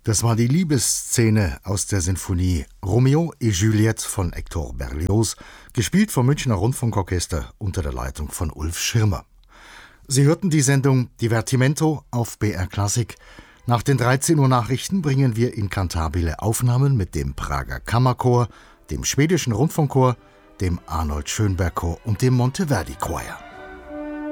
Das war die Liebesszene aus der Sinfonie Romeo et Juliette von Hector Berlioz, gespielt vom Münchner Rundfunkorchester unter der Leitung von Ulf Schirmer. Sie hörten die Sendung Divertimento auf BR Klassik. Nach den 13 Uhr Nachrichten bringen wir inkantabile Aufnahmen mit dem Prager Kammerchor, dem Schwedischen Rundfunkchor, dem Arnold Schönberg Chor und dem Monteverdi Choir.